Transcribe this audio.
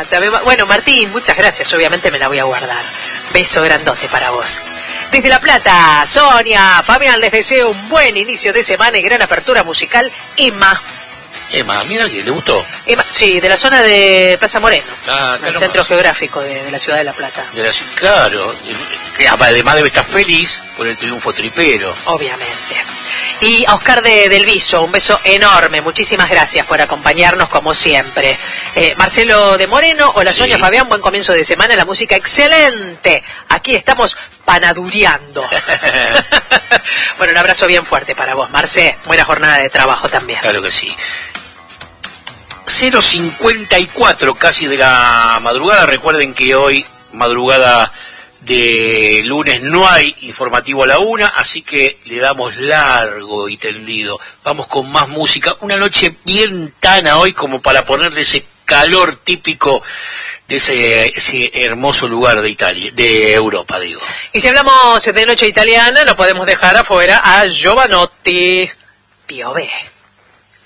mata. Bueno, Martín, muchas gracias. Obviamente me la voy a guardar. Beso grandote para vos. Desde La Plata, Sonia, Fabián, les deseo un buen inicio de semana y gran apertura musical. Emma, mira que le gustó. Emma, sí, de la zona de Plaza Moreno, el centro más. Geográfico de la ciudad de La Plata. Claro, que además debe estar feliz por el triunfo tripero. Obviamente. Y a Oscar del Viso, un beso enorme. Muchísimas gracias por acompañarnos como siempre. Marcelo de Moreno, hola Sonia, Fabián, buen comienzo de semana, la música excelente. Aquí estamos panadureando. Bueno, un abrazo bien fuerte para vos, Marce. Buena jornada de trabajo también. Claro que sí. 0:54 casi de la madrugada. Recuerden que hoy, madrugada de lunes, no hay informativo a la 1, así que le damos largo y tendido. Vamos con más música. Una noche bien tana hoy como para ponerle ese calor típico de ese hermoso lugar de Italia, de Europa, digo. Y si hablamos de noche italiana, no podemos dejar afuera a Jovanotti. Piove.